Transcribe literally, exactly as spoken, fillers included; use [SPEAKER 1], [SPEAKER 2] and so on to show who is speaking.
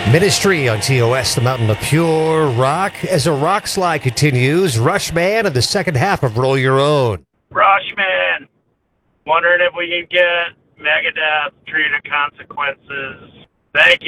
[SPEAKER 1] Ministry on T O S, the mountain of pure rock. As a rock slide continues, Rushman in the second half of Roll Your Own.
[SPEAKER 2] Rushman, wondering if we can get Megadeth Treated Consequences. Thank you.